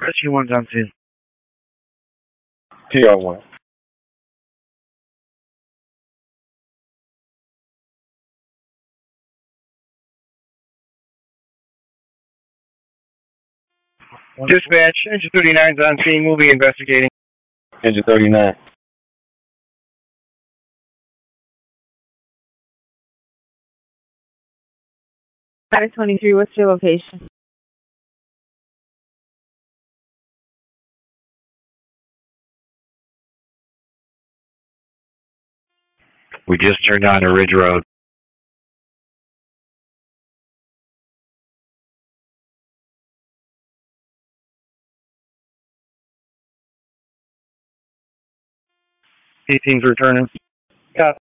Rescue 1's on scene. TR1. Dispatch, Engine 39's on scene. We'll be investigating. Engine 39. Ladder 23, what's your location? We just turned on to Ridge Road. Team's returning. Copy.